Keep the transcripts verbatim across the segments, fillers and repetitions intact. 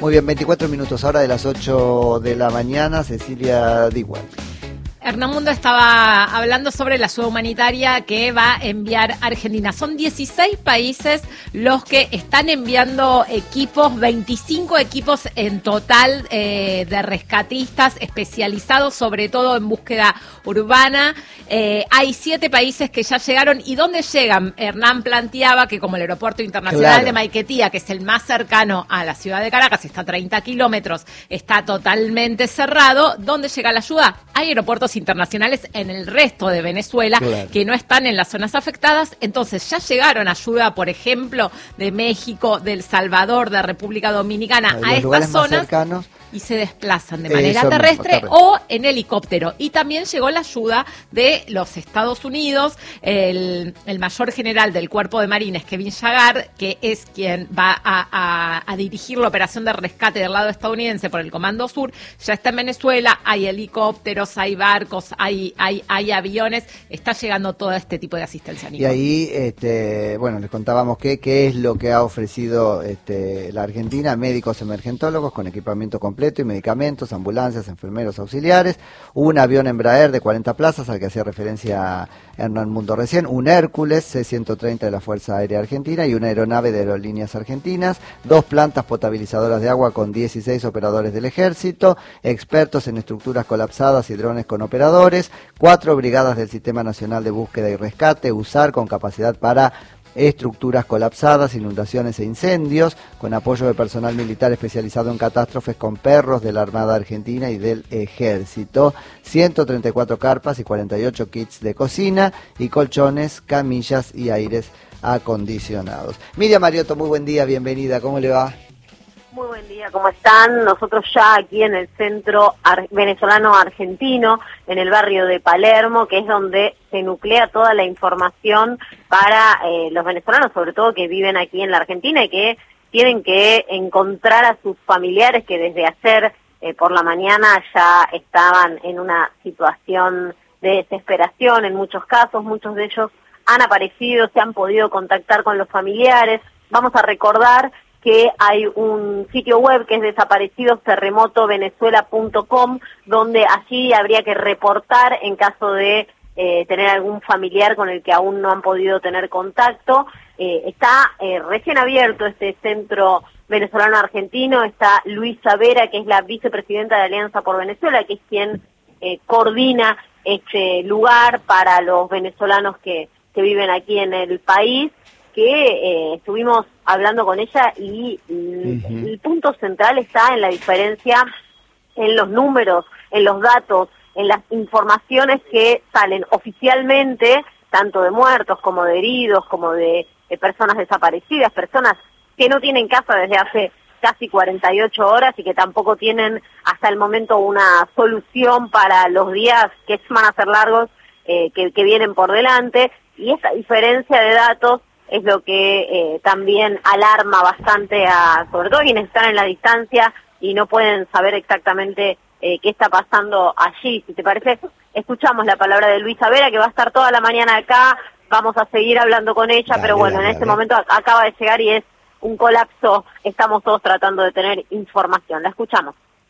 Muy bien, veinticuatro minutos ahora de las ocho de la mañana. Cecilia Digual. Hernán Mundo estaba hablando sobre la ayuda humanitaria que va a enviar Argentina. Son dieciséis países los que están enviando equipos, veinticinco equipos en total eh, de rescatistas especializados, sobre todo en búsqueda urbana. Eh, hay siete países que ya llegaron. ¿Y dónde llegan? Hernán planteaba que como el aeropuerto internacional claro. de Maiquetía, que es el más cercano a la ciudad de Caracas, está a treinta kilómetros, está totalmente cerrado. ¿Dónde llega la ayuda? Hay aeropuertos internacionales en el resto de Venezuela claro. que no están en las zonas afectadas. Entonces ya llegaron ayuda, por ejemplo, de México, de El Salvador, de República Dominicana a estas zonas y se desplazan de manera Eso terrestre mismo, o en helicóptero. Y también llegó la ayuda de los Estados Unidos, el, el mayor general del Cuerpo de Marines, Kevin Yagar, que es quien va a, a, a dirigir la operación de rescate del lado estadounidense por el Comando Sur. Ya está en Venezuela, hay helicópteros, hay barcos, hay, hay, hay aviones, está llegando todo este tipo de asistencia. Y ahí, este, bueno, les contábamos que, qué es lo que ha ofrecido este, la Argentina: médicos emergentólogos con equipamiento completo y medicamentos, ambulancias, enfermeros auxiliares, un avión Embraer de cuarenta plazas al que hacía referencia Hernán Mundo recién, un Hércules C ciento treinta de la Fuerza Aérea Argentina y una aeronave de Aerolíneas Argentinas, dos plantas potabilizadoras de agua con dieciséis operadores del Ejército, expertos en estructuras colapsadas y drones con operadores, cuatro brigadas del Sistema Nacional de Búsqueda y Rescate, USAR, con capacidad para estructuras colapsadas, inundaciones e incendios, con apoyo de personal militar especializado en catástrofes con perros de la Armada Argentina y del Ejército, ciento treinta y cuatro carpas y cuarenta y ocho kits de cocina y colchones, camillas y aires acondicionados. Miriam Mariotto, muy buen día, bienvenida, ¿cómo le va? Muy buen día, ¿cómo están? Nosotros ya aquí en el centro ar- venezolano-argentino, en el barrio de Palermo, que es donde se nuclea toda la información para eh, los venezolanos, sobre todo que viven aquí en la Argentina y que tienen que encontrar a sus familiares que desde ayer eh, por la mañana ya estaban en una situación de desesperación en muchos casos. Muchos de ellos han aparecido, se han podido contactar con los familiares. Vamos a recordar que hay un sitio web que es desaparecidos terremoto venezuela punto com, donde allí habría que reportar en caso de eh, tener algún familiar con el que aún no han podido tener contacto. Eh, está eh, recién abierto este centro venezolano-argentino, está Luisa Vera, que es la vicepresidenta de Alianza por Venezuela, que es quien eh, coordina este lugar para los venezolanos que, que viven aquí en el país, que eh, estuvimos hablando con ella y uh-huh. el punto central está en la diferencia en los números, en los datos, en las informaciones que salen oficialmente, tanto de muertos como de heridos, como de, de personas desaparecidas, personas que no tienen casa desde hace casi cuarenta y ocho horas y que tampoco tienen hasta el momento una solución para los días que van a ser largos, eh, que, que vienen por delante. Y esa diferencia de datos es lo que eh, también alarma bastante a, sobre todo quienes están en la distancia y no pueden saber exactamente eh, qué está pasando allí. Si te parece, escuchamos la palabra de Luisa Vera, que va a estar toda la mañana acá, vamos a seguir hablando con ella, dale, pero bueno, dale, en este dale. momento acaba de llegar y es un colapso, estamos todos tratando de tener información. La escuchamos.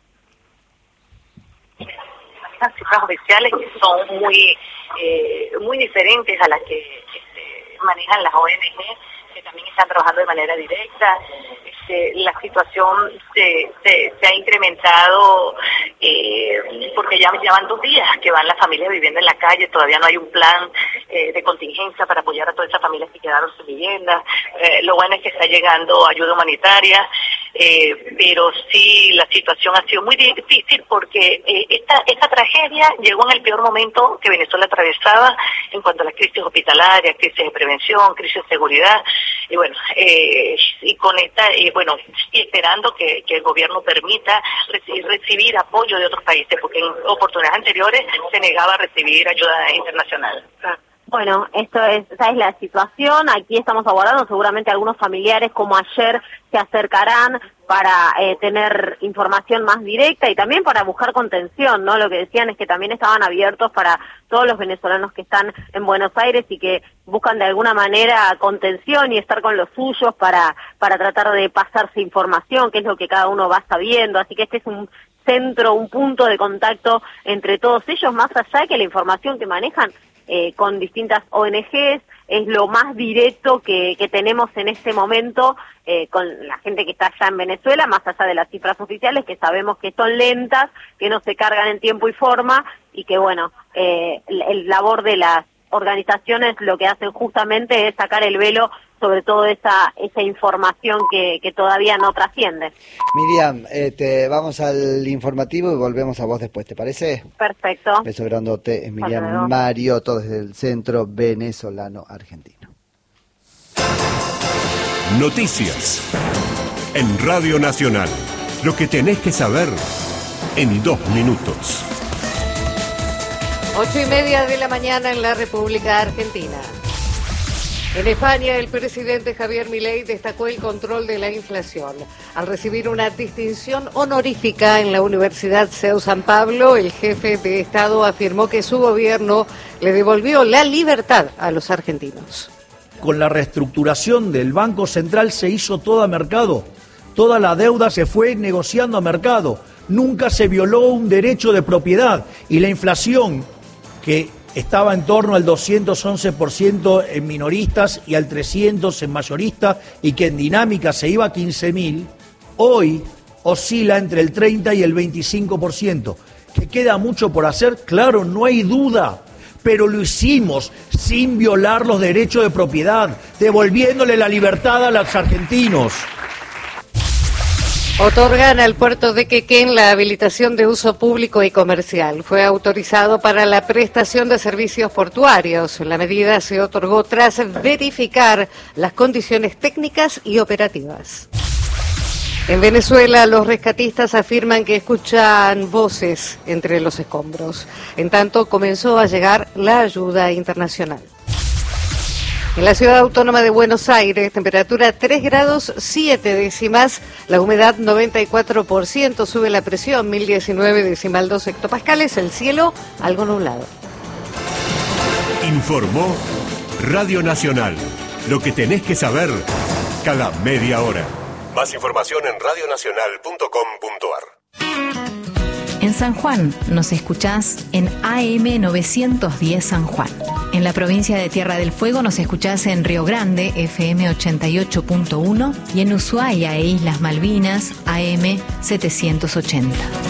Estas cifras oficiales que son muy, eh, muy diferentes a las que manejan las O N G, que también están trabajando de manera directa. Este, la situación se, se, se ha incrementado eh, porque ya llevan dos días que van las familias viviendo en la calle, todavía no hay un plan eh, de contingencia para apoyar a todas esas familias que quedaron sin vivienda. Eh, lo bueno es que está llegando ayuda humanitaria, eh, pero sí la situación ha sido muy difícil porque eh, esta, esta tragedia llegó en el peor momento que Venezuela atravesaba en cuanto a la crisis hospitalaria, crisis de prevención, crisis de seguridad, y bueno, eh, y con esta, y bueno, y esperando que, que el gobierno permita recibir, recibir apoyo de otros países, porque en oportunidades anteriores se negaba a recibir ayuda internacional. Bueno, esto es, esta es la situación. Aquí estamos abordando, seguramente algunos familiares como ayer se acercarán para eh, tener información más directa y también para buscar contención, ¿no? Lo que decían es que también estaban abiertos para todos los venezolanos que están en Buenos Aires y que buscan de alguna manera contención y estar con los suyos para, para tratar de pasarse información, que es lo que cada uno va sabiendo. Así que este es un centro, un punto de contacto entre todos ellos, más allá de que la información que manejan Eh, con distintas O N Ges, es lo más directo que, que tenemos en este momento eh, con la gente que está allá en Venezuela, más allá de las cifras oficiales que sabemos que son lentas, que no se cargan en tiempo y forma y que bueno, eh, el, el labor de las organizaciones lo que hacen justamente es sacar el velo sobre todo esa esa información que, que todavía no trasciende. Miriam, este, vamos al informativo y volvemos a vos después, ¿te parece? Perfecto. Beso grandote, es Miriam Mariotto desde el Centro Venezolano Argentino. Noticias en Radio Nacional. Lo que tenés que saber en dos minutos. Ocho y media de la mañana en la República Argentina. En España, el presidente Javier Milei destacó el control de la inflación. Al recibir una distinción honorífica en la Universidad C E U San Pablo, el jefe de Estado afirmó que su gobierno le devolvió la libertad a los argentinos. Con la reestructuración del Banco Central se hizo todo a mercado. Toda la deuda se fue negociando a mercado. Nunca se violó un derecho de propiedad y la inflación, que estaba en torno al doscientos once por ciento en minoristas y al trescientos por ciento en mayoristas y que en dinámica se iba a quince mil, hoy oscila entre el treinta y el veinticinco por ciento. ¿Que queda mucho por hacer? Claro, no hay duda, pero lo hicimos sin violar los derechos de propiedad, devolviéndole la libertad a los argentinos. Otorgan al puerto de Quequén la habilitación de uso público y comercial. Fue autorizado para la prestación de servicios portuarios. La medida se otorgó tras verificar las condiciones técnicas y operativas. En Venezuela, los rescatistas afirman que escuchan voces entre los escombros. En tanto, comenzó a llegar la ayuda internacional. En la ciudad autónoma de Buenos Aires, temperatura tres grados siete décimas, la humedad noventa y cuatro por ciento, sube la presión mil diecinueve decimal dos hectopascales, el cielo algo nublado. Informó Radio Nacional. Lo que tenés que saber cada media hora. Más información en radio nacional punto com punto a r. En San Juan nos escuchás en A M novecientos diez San Juan. En la provincia de Tierra del Fuego nos escuchás en Río Grande, F M ochenta y ocho punto uno, y en Ushuaia e Islas Malvinas, A M setecientos ochenta.